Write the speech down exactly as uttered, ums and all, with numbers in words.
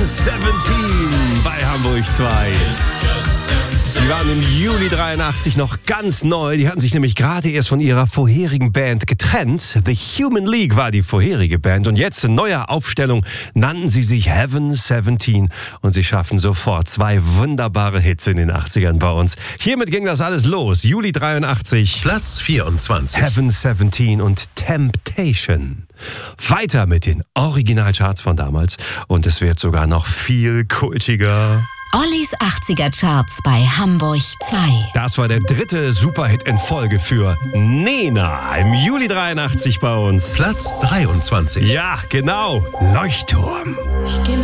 siebzehn bei Hamburg zwei. Die waren im Juli dreiundachtzig noch ganz neu. Die hatten sich nämlich gerade erst von ihrer vorherigen Band getrennt. The Human League war die vorherige Band. Und jetzt in neuer Aufstellung nannten sie sich Heaven siebzehn. Und sie schaffen sofort zwei wunderbare Hits in den achtzigern bei uns. Hiermit ging das alles los. Juli dreiundachtzig. Platz vierundzwanzig. Heaven siebzehn und Temptation. Weiter mit den Originalcharts von damals. Und es wird sogar noch viel kultiger. Ollis achtziger Charts bei Hamburg zwei. Das war der dritte Superhit in Folge für Nena im Juli dreiundachtzig bei uns. Platz dreiundzwanzig. Ja, genau. Leuchtturm. Ich geh